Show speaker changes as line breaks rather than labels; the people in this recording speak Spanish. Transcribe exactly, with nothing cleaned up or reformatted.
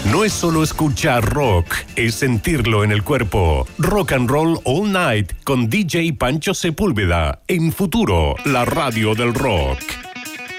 No es solo escuchar rock, es sentirlo en el cuerpo. Rock and Roll All Night con D J Pancho Sepúlveda. En Futuro, la radio del rock.